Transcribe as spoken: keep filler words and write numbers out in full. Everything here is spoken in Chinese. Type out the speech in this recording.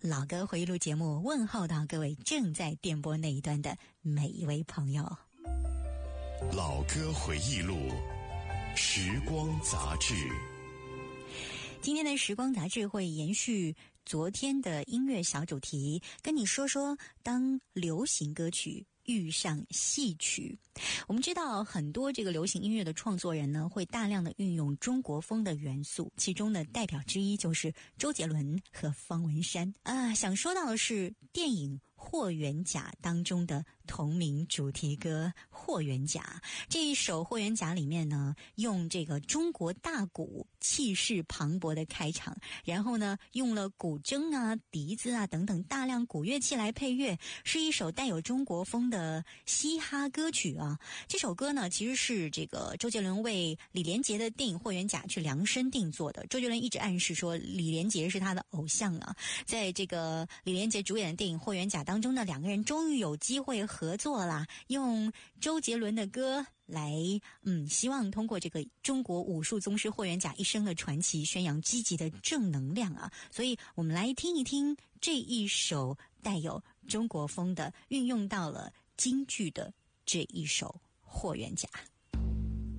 老歌回忆录节目问候到各位正在电波那一端的每一位朋友。 老歌回忆录，时光杂志。 今天的时光杂志会延续昨天的音乐小主题，跟你说说当流行歌曲遇上戏曲。我们知道很多这个流行音乐的创作人呢，会大量的运用中国风的元素，其中的代表之一就是周杰伦和方文山啊。想说到的是电影《霍元甲》当中的同名主题歌《霍元甲》，这一首《霍元甲》里面呢，用这个中国大鼓气势磅礴的开场，然后呢用了古筝啊、笛子啊等等大量古乐器来配乐，是一首带有中国风的嘻哈歌曲啊。这首歌呢其实是这个周杰伦为李连杰的电影《霍元甲》去量身定做的。周杰伦一直暗示说李连杰是他的偶像啊，在这个李连杰主演的电影《霍元甲》当中呢，两个人终于有机会合作啦，用周杰伦的歌来嗯，希望通过这个中国武术宗师霍元甲一生的传奇，宣扬积极的正能量啊。所以我们来听一听这一首带有中国风的，运用到了京剧的这一首《霍元甲》。